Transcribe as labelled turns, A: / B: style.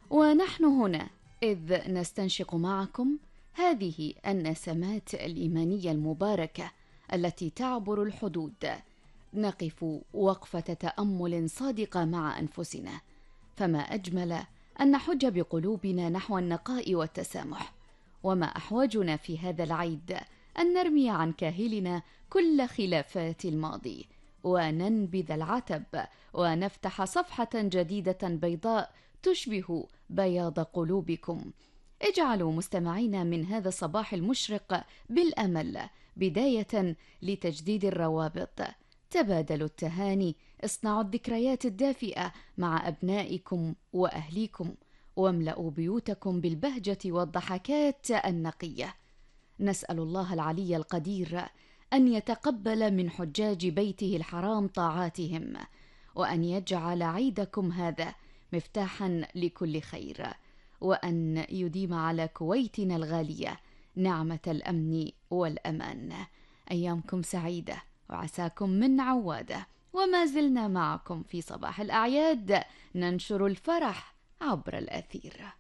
A: ونحن هنا إذ نستنشق معكم هذه النسمات الإيمانية المباركة التي تعبر الحدود، نقف وقفة تأمل صادقة مع أنفسنا، فما أجمل أن نحج بقلوبنا نحو النقاء والتسامح، وما أحوجنا في هذا العيد أن نرمي عن كاهلنا كل خلافات الماضي، وننبذ العتب، ونفتح صفحة جديدة بيضاء تشبه بياض قلوبكم. اجعلوا مستمعينا من هذا الصباح المشرق بالأمل بداية لتجديد الروابط، تبادلوا التهاني، اصنعوا الذكريات الدافئة مع أبنائكم وأهليكم، واملأوا بيوتكم بالبهجة والضحكات النقية. نسأل الله العلي القدير أن يتقبل من حجاج بيته الحرام طاعاتهم، وأن يجعل عيدكم هذا مفتاحا لكل خير، وأن يديم على كويتنا الغالية نعمة الأمن والأمان. أيامكم سعيدة وعساكم من عوادة، وما زلنا معكم في صباح الأعياد ننشر الفرح عبر الأثير.